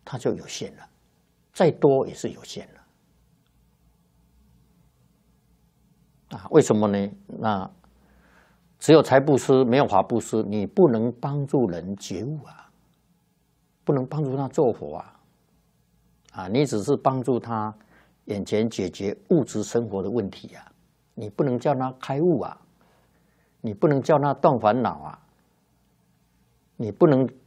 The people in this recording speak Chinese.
它就有限了，再多也是有限了。为什么呢？那只有财布施，没有法布施，你不能帮助人觉悟啊，不能帮助他做佛啊，你只是帮助他眼前解决物质生活的问题啊，你不能叫他开悟啊，你不能叫他断烦恼啊，你不能